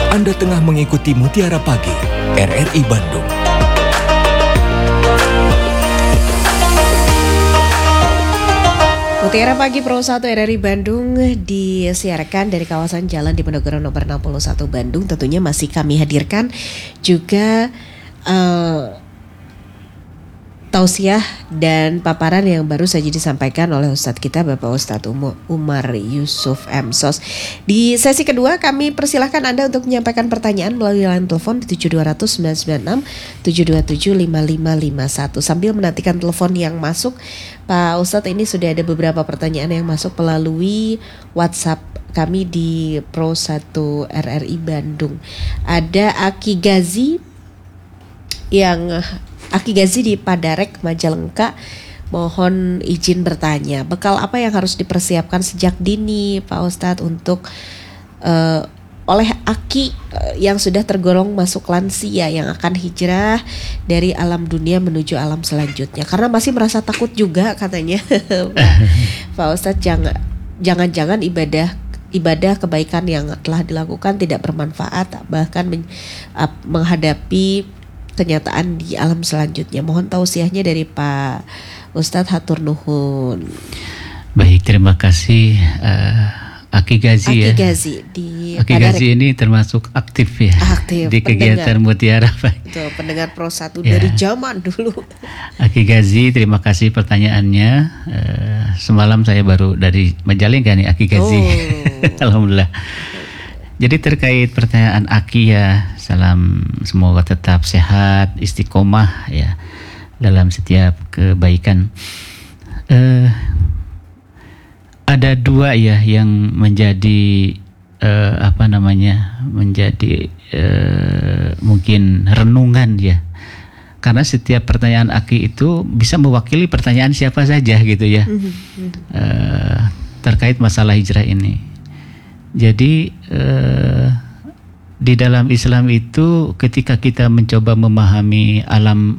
Anda tengah mengikuti Mutiara Pagi, RRI Bandung. Mutiara Pagi Pro 1 RRI Bandung disiarkan dari kawasan Jalan Diponegoro nomor 61 Bandung. Tentunya masih kami hadirkan juga tausiah dan paparan yang baru saja disampaikan oleh Ustadz kita Bapak Ustadz Umar Yusuf M.Sos. Di sesi kedua kami persilahkan Anda untuk menyampaikan pertanyaan melalui line telepon di 7200 996 727 5551. Sambil menantikan telepon yang masuk, Pak Ustadz, ini sudah ada beberapa pertanyaan yang masuk melalui WhatsApp kami di Pro 1 RRI Bandung. Ada Aki Gazi di Padarek, Majalengka, mohon izin bertanya, bekal apa yang harus dipersiapkan sejak dini Pak Ustadz untuk oleh Aki yang sudah tergolong masuk lansia yang akan hijrah dari alam dunia menuju alam selanjutnya, karena masih merasa takut juga katanya. Pak Ustadz, jangan ibadah kebaikan yang telah dilakukan tidak bermanfaat, bahkan menghadapi kenyataan di alam selanjutnya. Mohon tausiahnya dari Pak Ustadz, hatur nuhun. Baik, terima kasih Aki Gazi ya. Aki Gazi ini termasuk aktif ya. Aktif, di kegiatan Mutiara Pak. Betul, pendengar Pro 1 ya, dari zaman dulu. Aki Gazi, terima kasih pertanyaannya. Semalam saya baru dari Majalengka nih Aki Gazi. Alhamdulillah. Jadi terkait pertanyaan Aki ya, salam semoga tetap sehat, istiqomah ya dalam setiap kebaikan. Ada dua ya yang menjadi mungkin renungan ya, karena setiap pertanyaan Aki itu bisa mewakili pertanyaan siapa saja gitu ya, terkait masalah hijrah ini. Jadi di dalam Islam itu ketika kita mencoba memahami alam,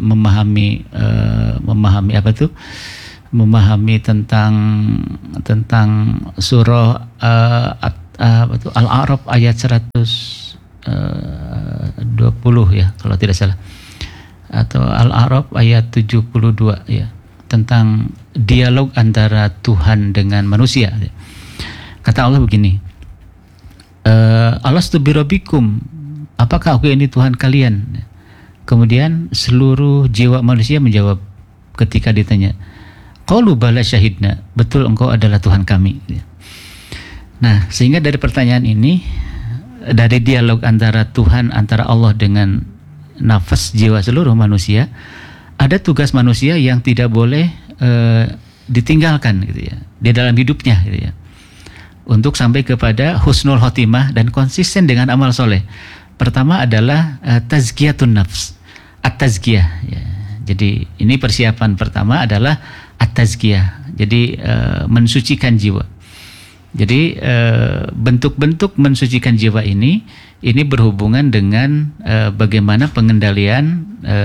memahami tentang surah Al-A'raf ayat 120 ya kalau tidak salah, atau Al-A'raf ayat 72 ya, tentang dialog antara Tuhan dengan manusia. Kata Allah begini, Alastu birabbikum, apakah aku ini Tuhan kalian? Kemudian seluruh jiwa manusia menjawab ketika ditanya, qalu bala syahidna, betul engkau adalah Tuhan kami. Nah, sehingga dari pertanyaan ini, dari dialog antara Tuhan, antara Allah dengan nafas jiwa seluruh manusia, ada tugas manusia yang tidak boleh ditinggalkan gitu ya di dalam hidupnya gitu ya, untuk sampai kepada husnul khotimah dan konsisten dengan amal soleh. Pertama adalah tazkiyatun nafs, at-tazkiyah ya. Jadi ini persiapan pertama adalah at-tazkiyah, jadi mensucikan jiwa. Jadi bentuk-bentuk mensucikan jiwa ini berhubungan dengan bagaimana pengendalian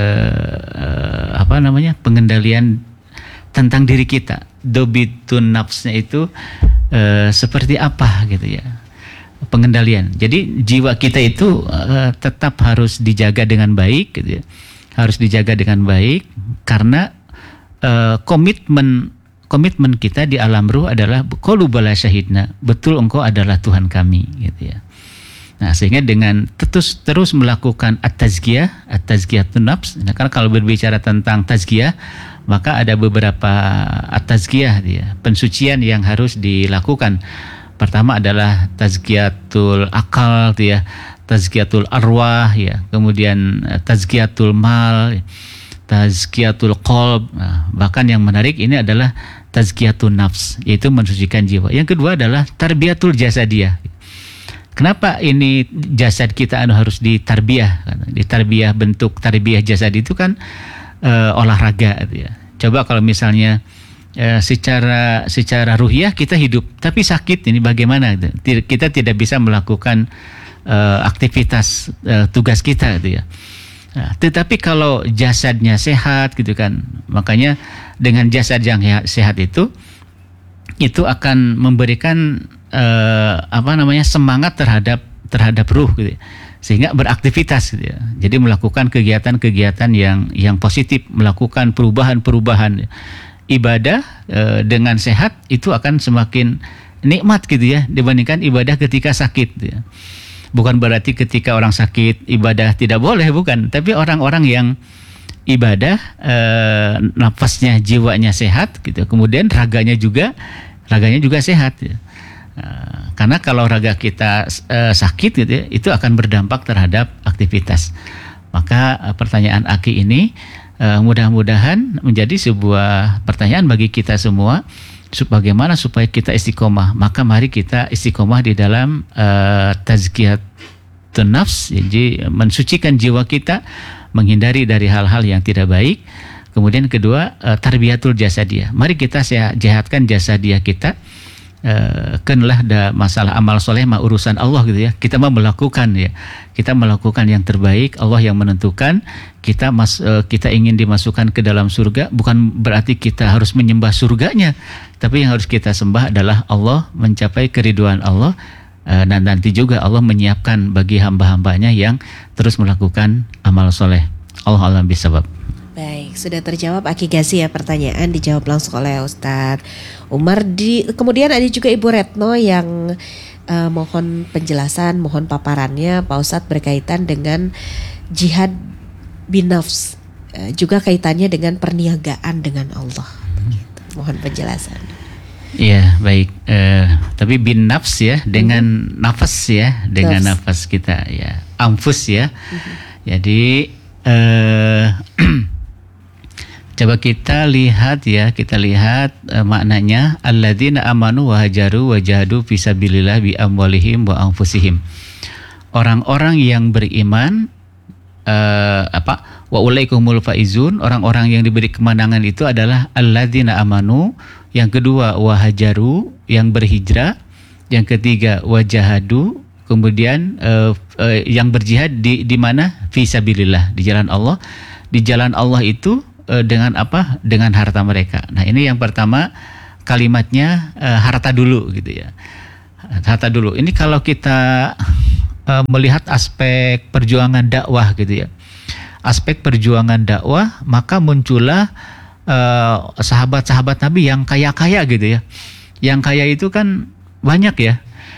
pengendalian tentang diri kita. Dobitun nafsnya itu seperti apa gitu ya, pengendalian. Jadi jiwa kita itu tetap harus dijaga dengan baik gitu ya. Harus dijaga dengan baik karena komitmen kita di alam ruh adalah qalu bala syahidna, betul engkau adalah Tuhan kami gitu ya. Nah, sehingga dengan terus melakukan at-tazkiyatun nafs. Nah, karena kalau berbicara tentang tazkiyah, maka ada beberapa at-tazkiyah ya, pensucian yang harus dilakukan. Pertama adalah tazkiyatul akal ya, tazkiyatul arwah ya, kemudian tazkiyatul mal, tazkiyatul qalb. Nah, bahkan yang menarik ini adalah tazkiyatun nafs, yaitu mensucikan jiwa. Yang kedua adalah tarbiyatul jasadiyah. Kenapa ini jasad kita harus ditarbiyah? Ditarbiyah, bentuk tarbiyah jasad itu kan olahraga ya. Coba kalau misalnya secara ruhiyah kita hidup tapi sakit, ini bagaimana? Kita tidak bisa melakukan aktivitas tugas kita gitu ya. Nah, tetapi kalau jasadnya sehat gitu kan, makanya dengan jasad yang sehat itu akan memberikan semangat terhadap terhadap ruh gitu ya. Sehingga beraktivitas gitu ya. Jadi melakukan kegiatan-kegiatan yang positif, melakukan perubahan-perubahan. Ibadah dengan sehat itu akan semakin nikmat gitu ya dibandingkan ibadah ketika sakit gitu ya. Bukan berarti ketika orang sakit ibadah tidak boleh, bukan, tapi orang-orang yang ibadah nafasnya, jiwanya sehat gitu, kemudian raganya juga sehat ya. Karena kalau raga kita sakit gitu ya, itu akan berdampak terhadap aktivitas. Maka pertanyaan Aki ini mudah-mudahan menjadi sebuah pertanyaan bagi kita semua, bagaimana supaya kita istiqomah. Maka mari kita istiqomah di dalam tazkiyatun nafs, jadi mensucikan jiwa kita, menghindari dari hal-hal yang tidak baik. Kemudian kedua, tarbiyatul jasadiyah, mari kita sehatkan jasadiyah kita. Kenlah ada masalah amal soleh mah urusan Allah gitu ya. Kita mau melakukan ya, kita melakukan yang terbaik. Allah yang menentukan. Kita ingin dimasukkan ke dalam surga, bukan berarti kita harus menyembah surganya, tapi yang harus kita sembah adalah Allah, mencapai keriduan Allah. Dan nanti juga Allah menyiapkan bagi hamba-hambanya yang terus melakukan amal soleh. Allah alam bisawab. Baik, sudah terjawab Aki Gazi ya, pertanyaan dijawab langsung oleh Ustadz Umar. Kemudian ada juga Ibu Retno yang mohon penjelasan, mohon paparannya Pak Ustadz berkaitan dengan jihad binafs, juga kaitannya dengan perniagaan dengan Allah. Gitu. Mohon penjelasan. Iya, baik. Tapi bin nafs ya, dengan nafas ya, dengan nafas kita ya, anfus ya. Jadi coba kita lihat maknanya, alladzina amanu wa hajaru wa jahadu fisabilillah bi amwalihim wa anfusihim. Orang-orang yang beriman, wa ulaikumul faizun, orang-orang yang diberi kemenangan itu adalah alladzina amanu, yang kedua wa hajaru, yang berhijrah, yang ketiga wa jahadu, kemudian yang berjihad di mana? Fisabilillah, di jalan Allah. Di jalan Allah itu dengan apa? Dengan harta mereka. Nah, ini yang pertama kalimatnya harta dulu gitu ya. Harta dulu. Ini kalau kita melihat aspek perjuangan dakwah gitu ya. Aspek perjuangan dakwah, maka muncullah sahabat-sahabat Nabi yang kaya-kaya gitu ya. Yang kaya itu kan banyak ya.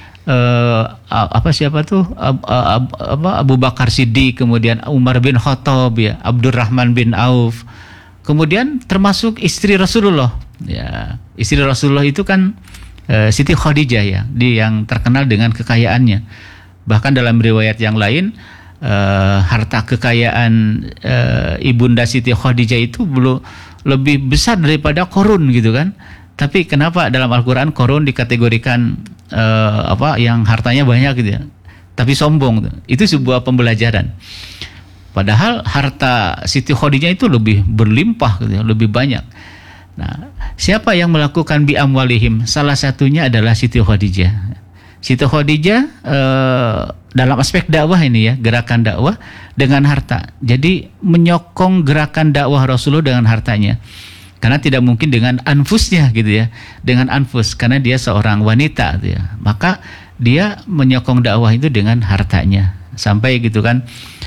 Abu Bakar Siddiq, kemudian Umar bin Khattab ya, Abdurrahman bin Auf. Kemudian termasuk istri Rasulullah. Ya, istri Rasulullah itu kan Siti Khadijah ya, yang terkenal dengan kekayaannya. Bahkan dalam riwayat yang lain, harta kekayaan ibunda Siti Khadijah itu lebih besar daripada Qarun gitu kan. Tapi kenapa dalam Al-Quran Qarun dikategorikan yang hartanya banyak gitu ya, tapi sombong. Itu sebuah pembelajaran. Padahal harta Siti Khadijah itu lebih berlimpah gitu ya, lebih banyak. Nah, siapa yang melakukan bi amwalihim? Salah satunya adalah Siti Khadijah. Siti Khadijah dalam aspek dakwah ini ya, gerakan dakwah dengan harta. Jadi menyokong gerakan dakwah Rasulullah dengan hartanya. Karena tidak mungkin dengan anfusnya gitu ya, dengan anfus, karena dia seorang wanita gitu ya. Maka dia menyokong dakwah itu dengan hartanya, sampai gitu kan,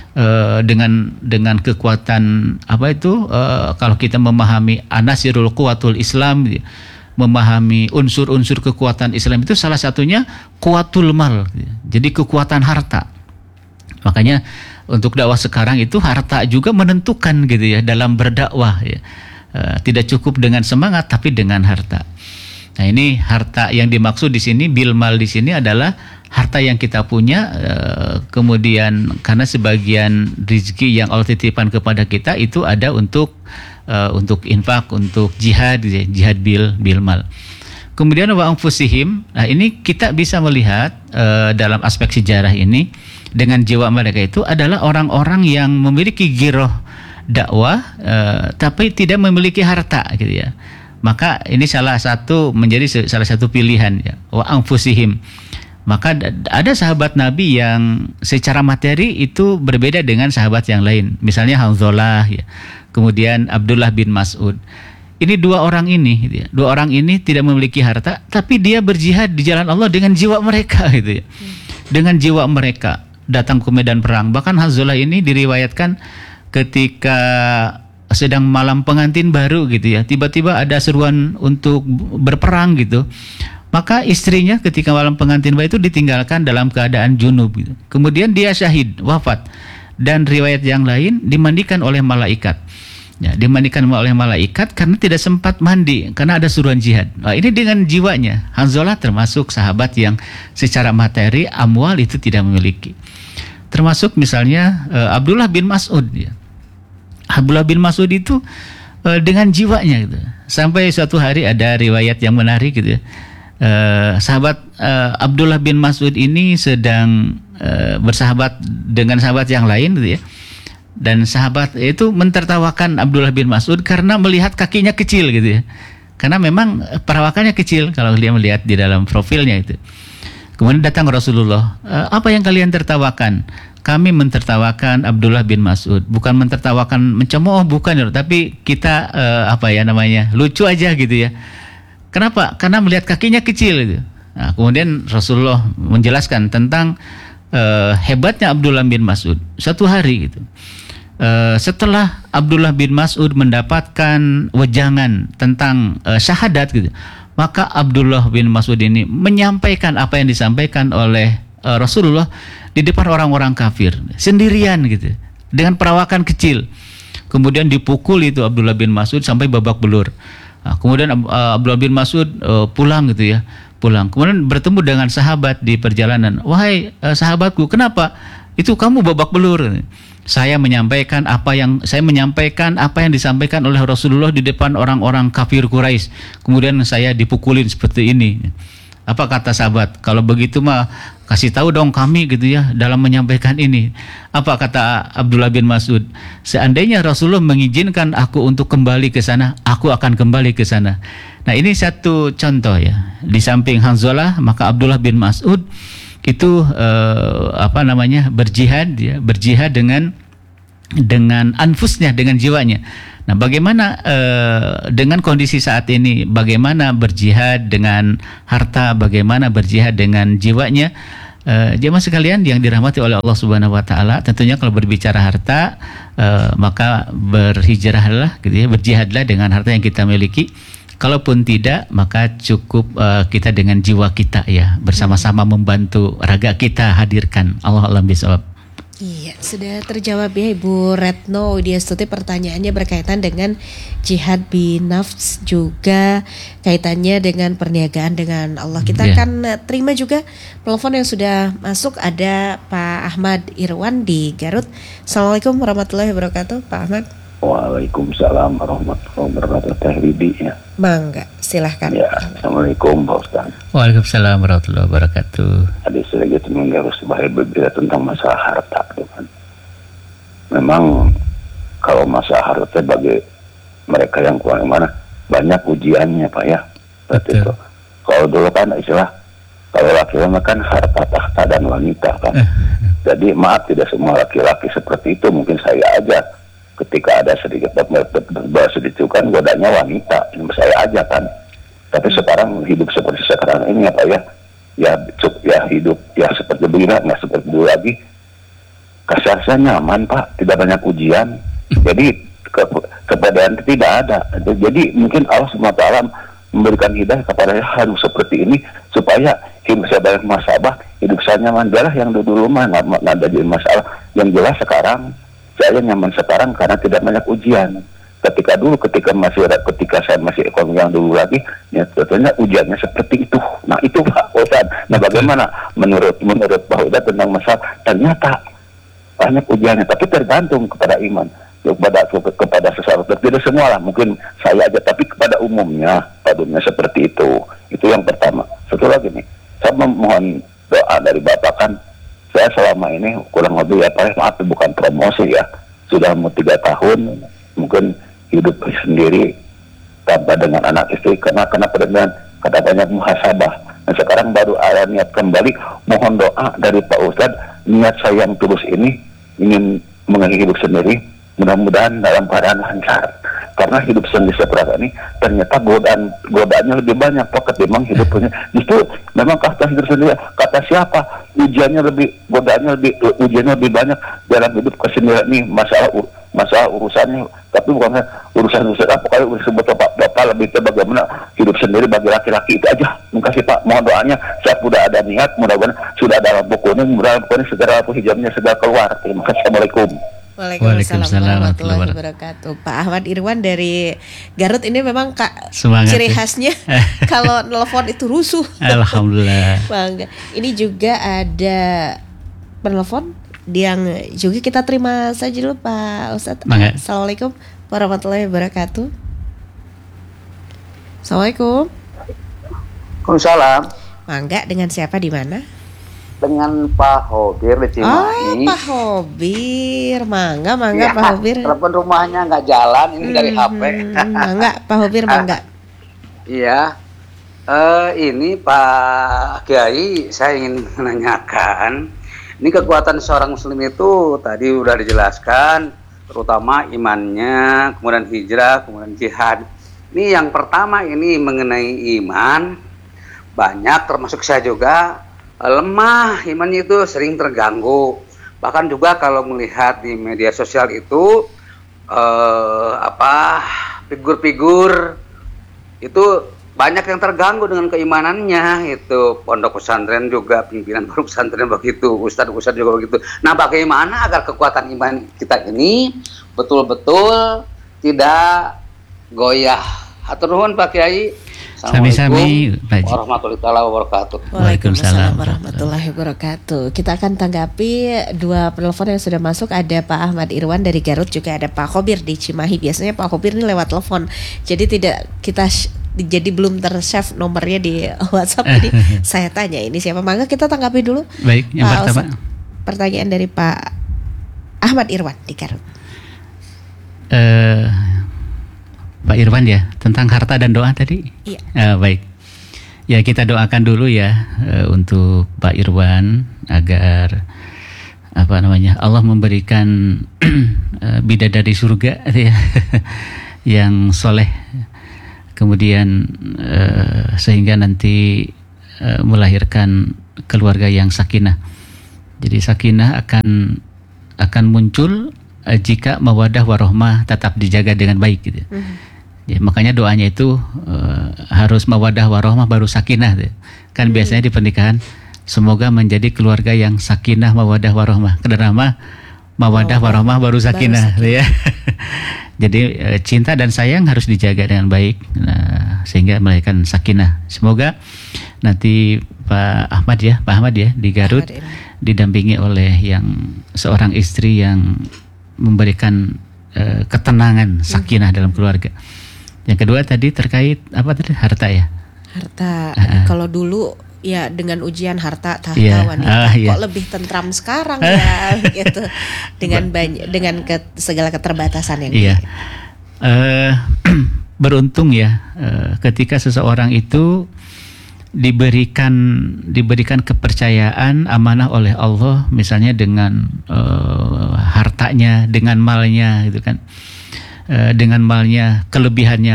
dengan kekuatan kalau kita memahami anasirul quwatul Islam gitu, memahami unsur-unsur kekuatan Islam itu salah satunya quwatul mal gitu. Jadi kekuatan harta. Makanya untuk dakwah sekarang itu harta juga menentukan gitu ya dalam berdakwah ya. Tidak cukup dengan semangat tapi dengan harta. Nah, ini harta yang dimaksud di sini, bil mal di sini adalah harta yang kita punya, kemudian karena sebagian rezeki yang Allah titipkan kepada kita itu ada untuk infak, untuk jihad bil mal. Kemudian wa anfusihim. Nah, ini kita bisa melihat dalam aspek sejarah ini, dengan jiwa mereka itu adalah orang-orang yang memiliki giroh dakwah, tapi tidak memiliki harta gitu ya. Maka ini menjadi salah satu pilihan ya, wa anfusihim. Maka ada sahabat Nabi yang secara materi itu berbeda dengan sahabat yang lain. Misalnya Hanzalah ya, kemudian Abdullah bin Mas'ud. Ini dua orang ini gitu ya. Dua orang ini tidak memiliki harta, tapi dia berjihad di jalan Allah dengan jiwa mereka gitu ya. dengan jiwa mereka datang ke medan perang. Bahkan Hanzalah ini diriwayatkan ketika sedang malam pengantin baru gitu ya, tiba-tiba ada seruan untuk berperang gitu. Maka istrinya ketika malam pengantin baru itu ditinggalkan dalam keadaan junub gitu. Kemudian dia syahid, wafat. Dan riwayat yang lain dimandikan oleh malaikat. Ya, dimandikan oleh malaikat karena tidak sempat mandi karena ada suruhan jihad. Nah, ini dengan jiwanya. Hanzalah termasuk sahabat yang secara materi amwal itu tidak memiliki. Termasuk misalnya Abdullah bin Mas'ud ya. Abdullah bin Mas'ud itu dengan jiwanya gitu. Sampai suatu hari ada riwayat yang menarik gitu ya. Sahabat Abdullah bin Mas'ud ini sedang bersahabat dengan sahabat yang lain gitu ya. Dan sahabat itu mentertawakan Abdullah bin Mas'ud karena melihat kakinya kecil gitu ya. Karena memang perawakannya kecil kalau dia melihat di dalam profilnya itu. Kemudian datang Rasulullah, apa yang kalian tertawakan? Kami mentertawakan Abdullah bin Mas'ud, bukan mentertawakan mencemooh, bukan, tapi kita lucu aja gitu ya. Kenapa? Karena melihat kakinya kecil gitu. Nah, kemudian Rasulullah menjelaskan tentang hebatnya Abdullah bin Mas'ud. Satu hari gitu, setelah Abdullah bin Mas'ud mendapatkan wejangan tentang syahadat gitu, maka Abdullah bin Mas'ud ini menyampaikan apa yang disampaikan oleh Rasulullah di depan orang-orang kafir sendirian gitu, dengan perawakan kecil. Kemudian dipukul itu Abdullah bin Mas'ud sampai babak belur. Nah, kemudian Abdullah bin Mas'ud pulang gitu ya, pulang. Kemudian bertemu dengan sahabat di perjalanan. Wahai sahabatku, kenapa itu kamu babak belur? Saya menyampaikan apa yang disampaikan oleh Rasulullah di depan orang-orang kafir Quraisy. Kemudian saya dipukulin seperti ini. Apa kata sahabat? Kalau begitu mah kasih tahu dong kami gitu ya dalam menyampaikan ini. Apa kata Abdullah bin Mas'ud? Seandainya Rasulullah mengizinkan aku untuk kembali ke sana, aku akan kembali ke sana. Nah, ini satu contoh ya. Di samping Hanzalah, maka Abdullah bin Mas'ud itu berjihad dengan anfusnya, dengan jiwanya. Nah, bagaimana dengan kondisi saat ini, bagaimana berjihad dengan harta, bagaimana berjihad dengan jiwanya? Jemaah sekalian yang dirahmati oleh Allah Subhanahu wa taala, tentunya kalau berbicara harta maka berhijrahlah gitu ya, berjihadlah dengan harta yang kita miliki. Kalaupun tidak, maka cukup kita dengan jiwa kita ya, bersama-sama membantu raga kita hadirkan. Allah alam bisawab. Iya, sudah terjawab ya Ibu Retno Widyastuti, pertanyaannya berkaitan dengan jihad binafs, juga kaitannya dengan perniagaan dengan Allah. Kita akan terima juga telepon yang sudah masuk. Ada Pak Ahmad Irwan di Garut. Assalamualaikum warahmatullahi wabarakatuh, Pak Ahmad. Waalaikumsalam warahmatullahi wabarakatuh. Ya. Mangga, silahkan. Ya, Assalamualaikum Pak Ustaz. Waalaikumsalam warahmatullahi wabarakatuh. Tadi saya gitu harus berbicara tentang masalah harta, kan. Memang kalau masalah harta bagi mereka yang kurang mana banyak ujiannya Pak ya. Berarti itu. Kalau dulu kan istilah kalau laki-laki kan harta tahta dan wanita kan. Jadi maaf, tidak semua laki-laki seperti itu, mungkin saya aja. Ketika ada sedikit sedikit kan godanya wanita, saya aja kan. Tapi sekarang hidup seperti sekarang ini apa ya hidup ya seperti begini, nggak seperti dulu lagi. Kasarnya nyaman Pak, tidak banyak ujian. Jadi kepadaan tidak ada. Jadi mungkin Allah SWT memberikan hidayah kepada harus seperti ini supaya hidup saya banyak masalah, hidup saya nyaman. Jelas yang dulu mah nggak ada jadi masalah. Yang jelas sekarang saya nyaman sekarang karena tidak banyak ujian. Ketika saya masih ekonomi yang dulu lagi, ya tentunya ujiannya seperti itu. Nah itu Pak Ustaz. Nah bagaimana menurut Pak Ustaz tentang masalah? Ternyata banyak ujiannya, tapi tergantung kepada iman, kepada sesuatu. Tidak semua lah, mungkin saya aja, tapi kepada umumnya seperti itu. Itu yang pertama. Satu lagi nih, saya memohon doa dari Bapak kan. Saya selama ini kurang lebih maaf bukan promosi ya, sudah mau 3 tahun mungkin hidup sendiri tanpa dengan anak istri karena dengan banyak muhasabah. Nah sekarang baru ada niat kembali, mohon doa dari Pak Ustadz, niat saya yang tulus ini ingin mengakhiri hidup sendiri, mudah-mudahan dalam keadaan lancar. karena hidup sendiri seperti ini ternyata godaannya lebih banyak Pak ketimbang hidupnya. Justru memang kata hidup sendiri, kata siapa ujiannya lebih banyak dalam hidup kesendirian ini, masalah urusannya, tapi bukan urusan apa kayak disebut bapak lebih ke bagaimana hidup sendiri bagi laki-laki itu aja. Makasih Pak, mohon doanya saat sudah ada niat, mudah-mudahan sudah ada lampu kuning, mudah-mudahan segera lampu hijaunya segera keluar. Terima kasih. Assalamualaikum. Waalaikumsalam warahmatullahi wabarakatuh. Pak Ahmad Irwan dari Garut ini memang Semangat, ciri ya. khasnya kalau nelfon itu rusuh. Alhamdulillah. Bangga. Ini juga ada penelpon yang juga kita terima saja dulu Pak Ustadz. Mangga. Assalamualaikum warahmatullahi wabarakatuh. Assalamualaikum. Waalaikumsalam. Mangga, dengan siapa di mana? Dengan Pak Hobir di Cimahi. Pak Hobir, mangga Ya, Pak Hobir. telepon rumahnya nggak jalan, ini dari HP. Mangga Pak Hobir, mangga. Iya. Ini Pak Kiai, saya ingin menanyakan, ini kekuatan seorang muslim itu tadi udah dijelaskan, terutama imannya, kemudian hijrah, kemudian jihad. Ini yang pertama ini mengenai iman, banyak termasuk saya juga lemah imannya itu, sering terganggu. Bahkan juga kalau melihat di media sosial itu figur-figur itu banyak yang terganggu dengan keimanannya. Itu pondok pesantren juga, pimpinan pondok pesantren begitu, ustadz juga begitu. Nah, bagaimana agar kekuatan iman kita ini betul-betul tidak goyah? Hatur nuhun Pak Kiai. Sami-sami, Pak Haji. Warahmatullahi wabarakatuh. Waalaikumsalam warahmatullahi wabarakatuh. Kita akan tanggapi dua penelpon yang sudah masuk. Ada Pak Ahmad Irwan dari Garut, juga ada Pak Hobir di Cimahi. Biasanya Pak Hobir ini lewat telepon, jadi jadi belum ter-save nomornya di WhatsApp. Jadi saya tanya ini siapa. Maka kita tanggapi dulu. Baik, yang Pak pertama. Ustadz, pertanyaan dari Pak Ahmad Irwan di Garut. Pak Irwan ya, tentang harta dan doa tadi. Iya. Baik. Ya, kita doakan dulu ya untuk Pak Irwan agar Allah memberikan bidadari surga ya, yang soleh, kemudian sehingga nanti melahirkan keluarga yang sakinah. Jadi sakinah akan muncul jika mawadah warahmah tetap dijaga dengan baik gitu. Ya, makanya doanya itu harus mawadah warahmah baru sakinah gitu. Kan biasanya di pernikahan semoga menjadi keluarga yang sakinah mawadah warahmah. Kedua mawadah warahmah baru sakinah gitu ya. Jadi cinta dan sayang harus dijaga dengan baik, sehingga melahirkan sakinah. Semoga nanti Pak Ahmad ya di Garut didampingi oleh seorang istri yang memberikan ketenangan, sakinah dalam keluarga. Yang kedua tadi terkait harta ya. Harta. Kalau dulu ya dengan ujian harta tahta wanita kok lebih tentram sekarang ya gitu. Dengan segala keterbatasan yang beruntung ya ketika seseorang itu diberikan kepercayaan amanah oleh Allah, misalnya dengan hartanya, dengan malnya gitu kan. Dengan malnya, kelebihannya,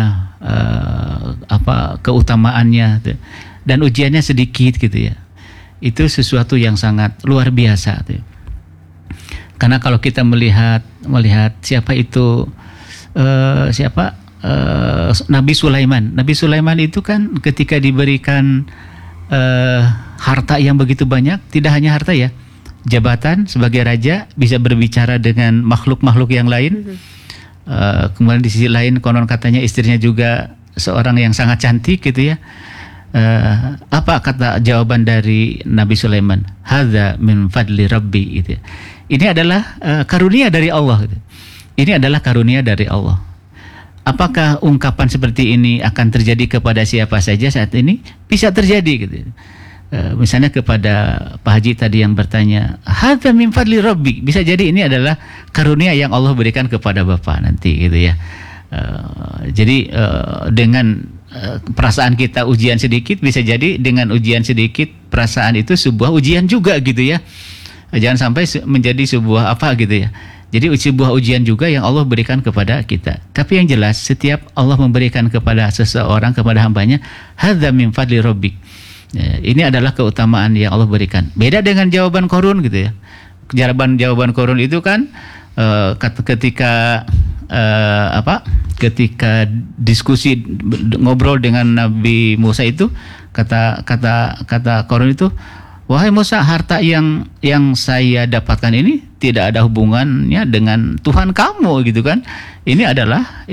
keutamaannya, dan ujiannya sedikit gitu ya. Itu sesuatu yang sangat luar biasa tuh. Karena kalau kita melihat siapa itu Nabi Sulaiman itu kan ketika diberikan harta yang begitu banyak, tidak hanya harta ya, jabatan sebagai raja, bisa berbicara dengan makhluk-makhluk yang lain. Kemudian di sisi lain konon katanya istrinya juga seorang yang sangat cantik gitu ya. Apa kata jawaban dari Nabi Sulaiman? Hadza min fadli rabbi gitu ya. Ini adalah karunia dari Allah gitu. Ini adalah karunia dari Allah. Apakah ungkapan seperti ini akan terjadi kepada siapa saja saat ini? Bisa terjadi gitu. Misalnya kepada Pak Haji tadi yang bertanya, hadza min fadli rabbi, bisa jadi ini adalah karunia yang Allah berikan kepada Bapak nanti gitu ya. Jadi dengan perasaan kita ujian sedikit, bisa jadi dengan ujian sedikit perasaan itu sebuah ujian juga gitu ya. Jangan sampai menjadi sebuah gitu ya. Jadi sebuah ujian juga yang Allah berikan kepada kita. Tapi yang jelas setiap Allah memberikan kepada seseorang, kepada hambanya, hadza min fadli rabbik. Ya, ini adalah keutamaan yang Allah berikan. Beda dengan jawaban Qarun gitu ya. Jawaban Qarun itu kan ketika ketika diskusi ngobrol dengan Nabi Musa itu kata Qarun itu, wahai Musa, harta yang saya dapatkan ini tidak ada hubungannya dengan Tuhan kamu gitu kan. Ini adalah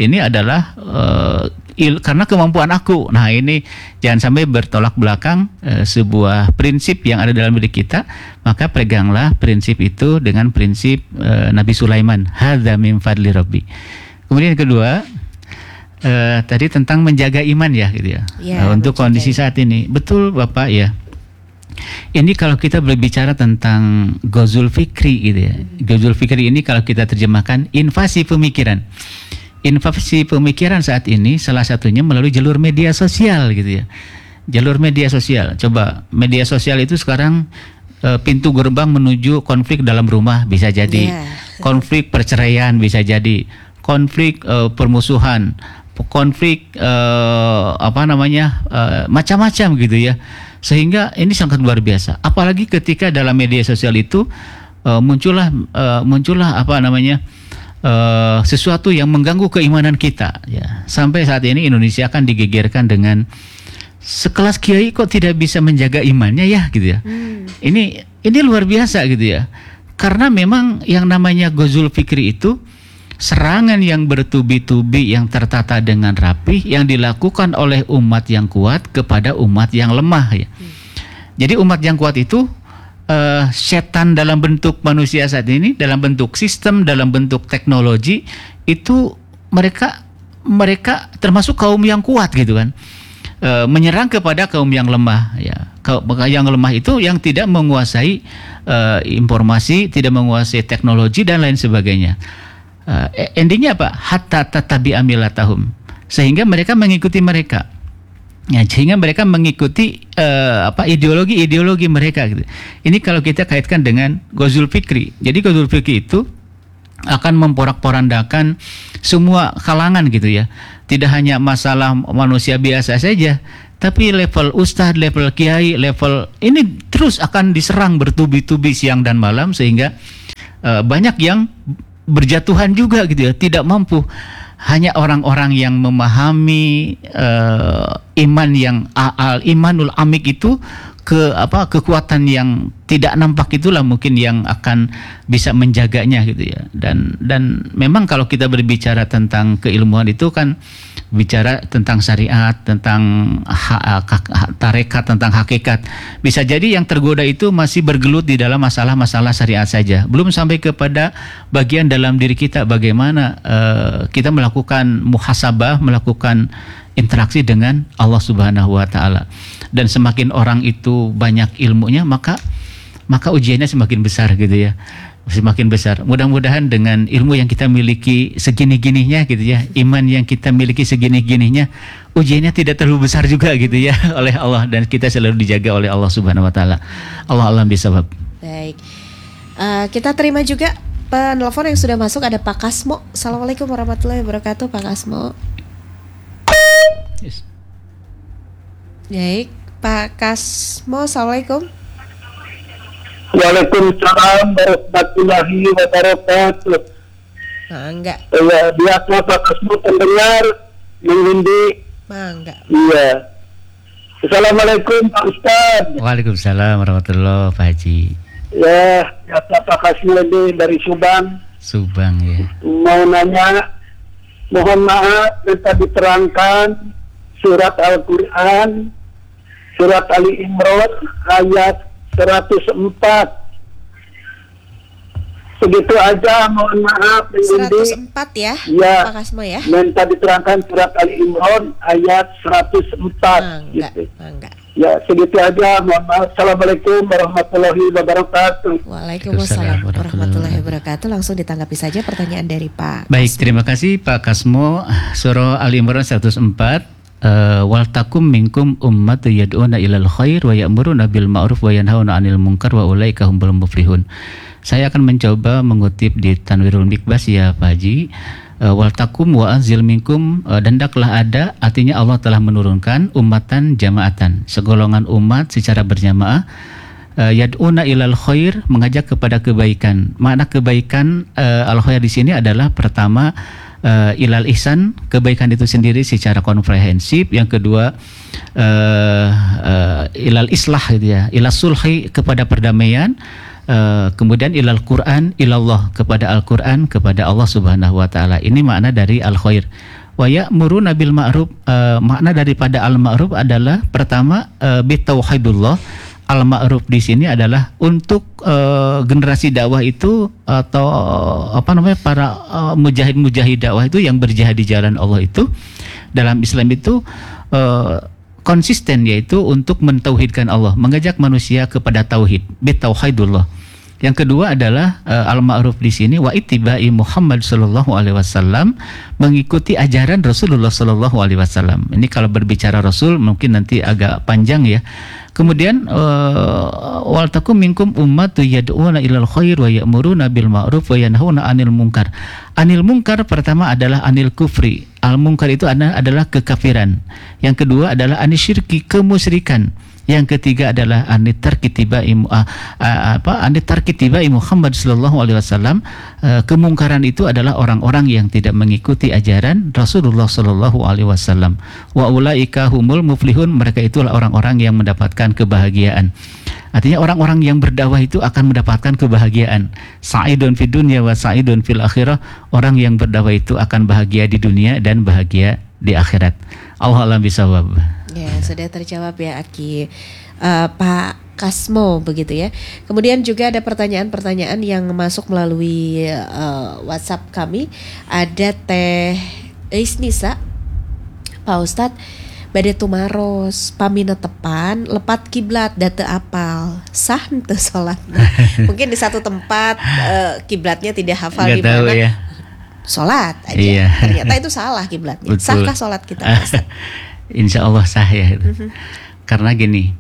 karena kemampuan aku. Nah, ini jangan sampai bertolak belakang sebuah prinsip yang ada dalam diri kita. Maka peganglah prinsip itu dengan prinsip Nabi Sulaiman, hadza min fadli rabbi. Kemudian yang kedua, tadi tentang menjaga iman ya gitu ya. Untuk kondisi saat ini. Betul Bapak ya. Ini kalau kita berbicara tentang ghazul fikri gitu ya. Ghazul fikri ini kalau kita terjemahkan invasi pemikiran. Invasi pemikiran saat ini salah satunya melalui jalur media sosial gitu ya. Jalur media sosial. Coba, media sosial itu sekarang pintu gerbang menuju konflik dalam rumah bisa jadi. Konflik perceraian bisa jadi. Konflik permusuhan, konflik macam-macam gitu ya. Sehingga ini sangat luar biasa. Apalagi ketika dalam media sosial itu muncullah sesuatu yang mengganggu keimanan kita. Ya. Sampai saat ini Indonesia akan digegerkan dengan sekelas kiai kok tidak bisa menjaga imannya ya gitu ya. Ini luar biasa gitu ya. Karena memang yang namanya ghazul fikri itu serangan yang bertubi-tubi yang tertata dengan rapi yang dilakukan oleh umat yang kuat kepada umat yang lemah ya. Jadi umat yang kuat itu setan dalam bentuk manusia saat ini, dalam bentuk sistem, dalam bentuk teknologi itu mereka termasuk kaum yang kuat gitu kan. Menyerang kepada kaum yang lemah ya. Yang lemah itu yang tidak menguasai informasi, tidak menguasai teknologi dan lain sebagainya. Endingnya apa? Hatta tatabi amilatahum, sehingga mereka mengikuti mereka. Ya, sehingga mereka mengikuti ideologi mereka gitu. Ini kalau kita kaitkan dengan ghazul fikri. Jadi ghazul fikri itu akan memporak-porandakan semua kalangan gitu ya. Tidak hanya masalah manusia biasa saja, tapi level ustadz, level kiai, level ini terus akan diserang bertubi-tubi siang dan malam sehingga banyak yang berjatuhan juga gitu ya, tidak mampu. Hanya orang-orang yang memahami iman yang imanul amik itu kekuatan yang tidak nampak itulah mungkin yang akan bisa menjaganya gitu ya. Dan memang kalau kita berbicara tentang keilmuan itu kan bicara tentang syariat, tentang tarekat, tentang hakikat. Bisa jadi yang tergoda itu masih bergelut di dalam masalah-masalah syariat saja. Belum sampai kepada bagian dalam diri kita bagaimana kita melakukan muhasabah, melakukan interaksi dengan Allah Subhanahu wa taala. Dan semakin orang itu banyak ilmunya, maka ujiannya semakin besar gitu ya. Semakin besar. Mudah-mudahan dengan ilmu yang kita miliki segini-gininya gitu ya, iman yang kita miliki segini-gininya, ujiannya tidak terlalu besar juga gitu ya oleh Allah, dan kita selalu dijaga oleh Allah Subhanahu wa taala. Allah alam bisawab. Baik. Kita terima juga penelpon yang sudah masuk, ada Pak Kasmo. Assalamualaikum warahmatullahi wabarakatuh, Pak Kasmo. Yes. Baik, Pak Kasmo, assalamualaikum. Waalaikumsalam warahmatullahi wabarakatuh. Mangga. Ya, biasa Pak Kasmo pendengar mengundi. Mangga. Iya. Assalamualaikum Pak Ustaz. Waalaikumsalam warahmatullahi wabarakatuh, Pak Haji. Ya, biasa Pak Kasmo ini dari Subang. Subang ya. Mau nanya, mohon maaf minta diterangkan surat Al-Quran, surat Ali Imran ayat 104. Segitu aja, mohon maaf. 104 ya, ya, Pak Kasmo ya. minta diterangkan surat Ali Imran ayat 104. Gitu. Mangga. Ya, segitu aja, mohon maaf. Assalamualaikum warahmatullahi wabarakatuh. Waalaikumsalam warahmatullahi wabarakatuh. Langsung ditanggapi saja pertanyaan dari Pak Baik, Kasmo. terima kasih Pak Kasmo. Surah Ali Imran 104. Wal takum minkum ummatu yad'una ilal khair wa ya'muruna bil ma'ruf wa yanhauna 'anil munkar wa ulaika humul muflihun. Saya akan mencoba mengutip di Tanwirul Mikbas ya Pak Haji. Wal takum wa anzil minkum, dan hendaklah ada, artinya Allah telah menurunkan ummatan jamaatan, segolongan umat secara berjamaah, yad'una ilal khair, mengajak kepada kebaikan. Makna kebaikan al khair di sini adalah pertama ilal ihsan, kebaikan itu sendiri secara komprehensif. Yang kedua ilal islah gitu ya, ilal sulhi, kepada perdamaian. Kemudian ilal Quran, ilallah, kepada Al-Quran, kepada Allah Subhanahu wa taala. Ini makna dari al-khair. Wa ya'muruna bil ma'ruf, makna daripada al-ma'ruf adalah pertama bitauhidullah. Al-ma'ruf di sini adalah untuk generasi dakwah itu, atau para mujahid dakwah itu yang berjihad di jalan Allah itu, dalam Islam itu konsisten, yaitu untuk mentauhidkan Allah, mengajak manusia kepada tauhid, bitauhidullah. Yang kedua adalah al-ma'ruf di sini wa ittiba'i Muhammad sallallahu alaihi wasallam, mengikuti ajaran Rasulullah sallallahu alaihi wasallam. Ini kalau berbicara Rasul mungkin nanti agak panjang ya. Kemudian wal takum minkum ummatu yad'una ilal khair wa ya'muruna bil ma'ruf wa yanhauna 'anil munkar. Anil munkar pertama adalah anil kufri. Al munkar itu adalah kekafiran. Yang kedua adalah anisyirki, kemusyrikan. Yang ketiga adalah anitarkitibai Muhammad sallallahu alaihi wasallam. Kemungkaran itu adalah orang-orang yang tidak mengikuti ajaran Rasulullah sallallahu alaihi wasallam. Wa ulaika humul muflihun, mereka itulah orang-orang yang mendapatkan kebahagiaan. Artinya orang-orang yang berdakwah itu akan mendapatkan kebahagiaan. Sa'idun fid dunya wa sa'idun fil akhirah. Orang yang berdakwah itu akan bahagia di dunia dan bahagia di akhirat. Allah alam bisawab. Ya, sudah terjawab ya Aki. Pak Kasmo begitu ya. Kemudian juga ada pertanyaan-pertanyaan yang masuk melalui WhatsApp kami. Ada Teh Isnisa, Pak Ustadz, bade tumaros pamina tepan lepat kiblat date apal sah teu salat. Mungkin di satu tempat kiblatnya tidak hafal di mana. Ya. Salat aja. Iya. Ternyata itu salah kiblatnya. Sahkah salat kita? Insya Allah sah ya. Karena gini,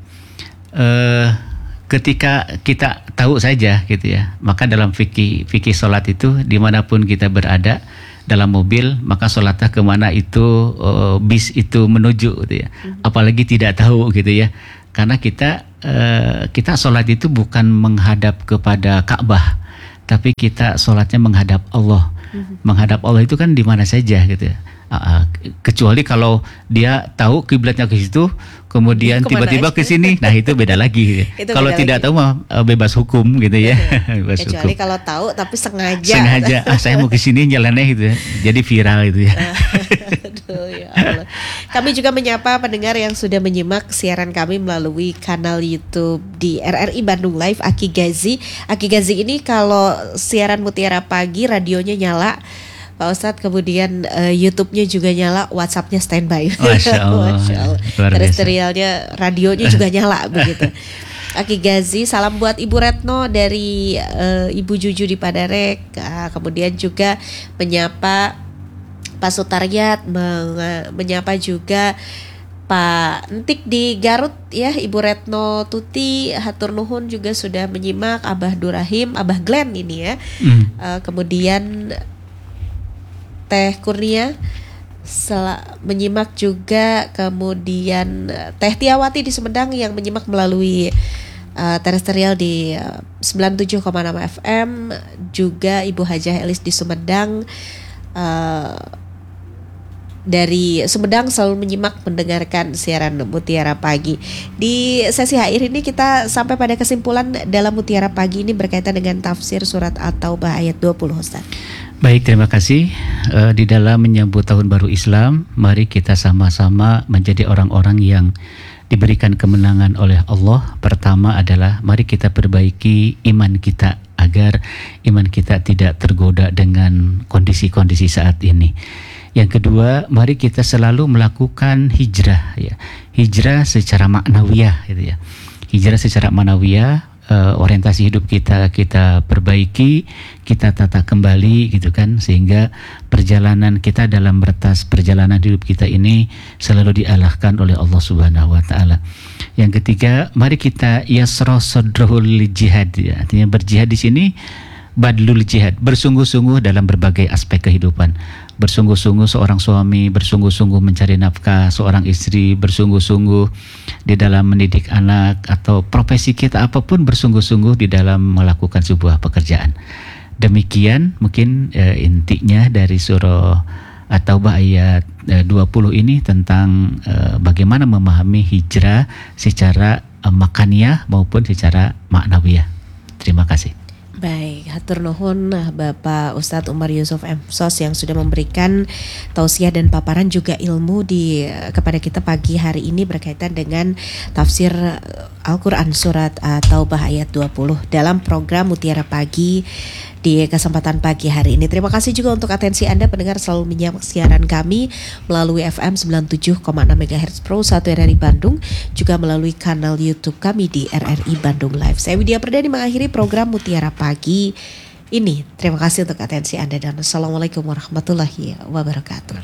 ketika kita tahu saja gitu ya, maka dalam fikih sholat itu dimanapun kita berada, dalam mobil, maka sholatnya kemana itu bis itu menuju gitu ya. Apalagi tidak tahu gitu ya, karena kita sholat itu bukan menghadap kepada Ka'bah, tapi kita sholatnya menghadap Allah. Menghadap Allah itu kan di mana saja gitu ya. Kecuali kalau dia tahu kiblatnya ke situ, kemudian tiba-tiba ke sini, nah itu beda lagi. Kalau tidak tahu mah bebas hukum gitu ya. Bebas kecuali hukum. Kalau tahu tapi sengaja. Saya mau ke sini jalannya gitu ya. Jadi viral gitu ya. Aduh, ya Allah. Kami juga menyapa pendengar yang sudah menyimak siaran kami melalui kanal YouTube di RRI Bandung Live. Aki Gazi ini kalau siaran Mutiara Pagi radionya nyala, Pak Ustadz, kemudian YouTube-nya juga nyala, WhatsApp-nya standby. Masya Allah. Terestrialnya, radionya juga nyala begitu. Aki Gazi, salam buat Ibu Retno dari Ibu Juju di Padarek. Kemudian juga menyapa Pak Sutaryat, menyapa juga Pak Entik di Garut ya, Ibu Retno Tuti, hatur nuhun juga sudah menyimak, Abah Durahim, Abah Glenn ini ya. Kemudian Teh Kurnia menyimak juga, kemudian Teh Tiawati di Sumedang yang menyimak melalui terestrial di 97,6 FM, juga Ibu Hajah Elis di Sumedang, dari Sumedang selalu menyimak mendengarkan siaran Mutiara Pagi. Di sesi akhir ini kita sampai pada kesimpulan dalam Mutiara Pagi ini berkaitan dengan tafsir surat At-Taubah ayat 20, Ustaz. Baik, terima kasih. Di dalam menyambut tahun baru Islam, mari kita sama-sama menjadi orang-orang yang diberikan kemenangan oleh Allah. Pertama adalah mari kita perbaiki iman kita agar iman kita tidak tergoda dengan kondisi-kondisi saat ini. Yang kedua, mari kita selalu melakukan hijrah ya. Hijrah secara maknawiyah gitu ya. Hijrah secara maknawiyah orientasi hidup kita perbaiki, kita tata kembali gitu kan, sehingga perjalanan kita dalam batas perjalanan hidup kita ini selalu diarahkan oleh Allah Subhanahu wa taala. Yang ketiga, mari kita yasra sadrahul jihad, ya. Artinya berjihad di sini badlul jihad, bersungguh-sungguh dalam berbagai aspek kehidupan. Bersungguh-sungguh seorang suami, bersungguh-sungguh mencari nafkah, seorang istri bersungguh-sungguh di dalam mendidik anak, atau profesi kita apapun bersungguh-sungguh di dalam melakukan sebuah pekerjaan. Demikian mungkin intinya dari surah At-Taubah ayat 20 ini tentang bagaimana memahami hijrah secara makaniyah maupun secara maknawiyah. Terima kasih. Baik, hatur nuhun Bapak Ustadz Umar Yusuf M. Sos yang sudah memberikan tausiah dan paparan juga ilmu kepada kita pagi hari ini berkaitan dengan tafsir Al-Quran surat At-Taubah ayat 20 dalam program Mutiara Pagi di kesempatan pagi hari ini. Terima kasih juga untuk atensi Anda pendengar selalu menyimak siaran kami melalui FM 97,6 MHz Pro 1 RRI Bandung, juga melalui kanal YouTube kami di RRI Bandung Live. Saya Widya Perdani mengakhiri program Mutiara Pagi ini. Terima kasih untuk atensi Anda dan Assalamualaikum warahmatullahi wabarakatuh.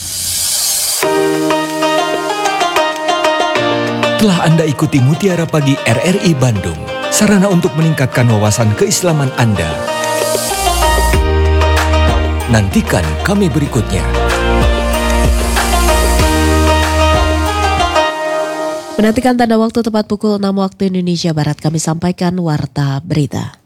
Telah Anda ikuti Mutiara Pagi RRI Bandung, sarana untuk meningkatkan wawasan keislaman Anda. Nantikan kami berikutnya. Menantikan tanda waktu tepat pukul 6 waktu Indonesia Barat, kami sampaikan Warta Berita.